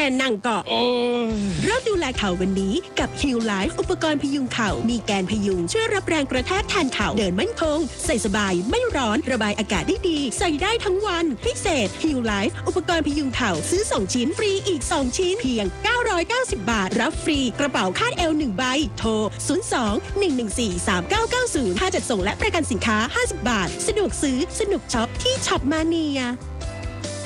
นนั่งเกาะเริ่มดูแลเข่าวันนี้กับ Heal Life อุปกรณ์พยุงเข่ามีแกนพยุงช่วยรับแรงกระแทกแทนเข่าเดินมั่นคงใส่สบายไม่ร้อนระบายอากาศได้ดีใส่ได้ทั้งวันพิเศษ Heal Life อุปกรณ์พยุงเข่าซื้อ2ชิ้นฟรีอีก2ชิ้นเพียง990 บาทรับฟรีกระเป๋าคาดเอว1ใบโทร02-114-3990ค่าจัดส่งและประกันสินค้า50 บาทสะดวกซื้อสนุกช็อปที่ช็อปมาเนีย